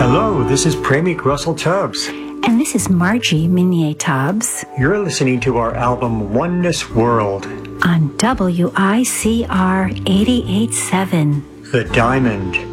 Hello, this is Premik Russell Tubbs. And this is Margie Minier Tubbs. You're listening to our album Oneness World on WICR 88.7. The Diamond.